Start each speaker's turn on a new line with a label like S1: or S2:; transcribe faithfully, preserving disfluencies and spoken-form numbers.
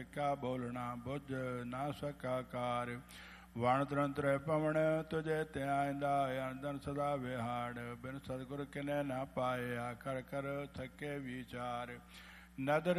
S1: ਕਾ ਬੋਲਣਾ ਬੁੱਝ ਨਾ ਸਕਾ ਕਾਰ। ਵਣ ਤਰੰਤਰ ਪਵਨ ਤੁਝੇ ਧਿਆਇਂਦਾ ਅੰਦਰ ਸਦਾ ਵਿਹਾੜ। ਬਿਨ ਸਤਿਗੁਰ ਕਿਨੈ ਨਾ ਪਾਇਆ ਕਰ ਕਰ ਥਕੇ ਵਿਚਾਰ। ਨਦਰ